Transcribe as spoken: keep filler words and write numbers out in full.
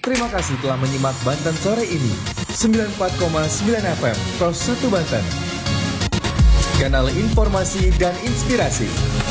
Terima kasih telah menyimak Banten Sore ini. sembilan puluh empat koma sembilan F M, Pros satu Banten. Kanal informasi dan inspirasi.